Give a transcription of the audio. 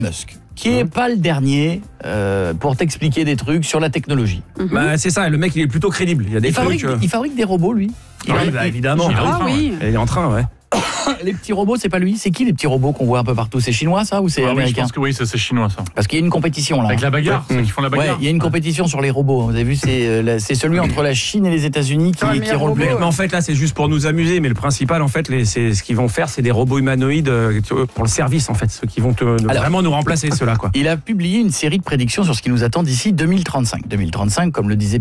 Musk, qui est pas le dernier pour t'expliquer des trucs sur la technologie. Bah, c'est ça, le mec il est plutôt crédible. Il y a des Il fabrique des robots, lui. Évidemment. Oui. Il est en train, ouais. Les petits robots, c'est pas lui. C'est qui les petits robots qu'on voit un peu partout? C'est chinois, ça, ou c'est Oui, je américain? pense que oui, c'est chinois, ça. Parce qu'il y a une compétition là. Avec la bagarre, ceux qui font la Ouais, bagarre. il y a une compétition sur les robots. Vous avez vu, c'est celui entre la Chine et les États-Unis qui roule plus. Mais en fait, là, c'est juste pour nous amuser. Mais le principal, en fait, c'est ce qu'ils vont faire, c'est des robots humanoïdes pour le service, en fait. Ceux qui vont vraiment nous remplacer, ceux-là, quoi. Il a publié une série de prédictions sur ce qui nous attend d'ici 2035. 2035, comme le disait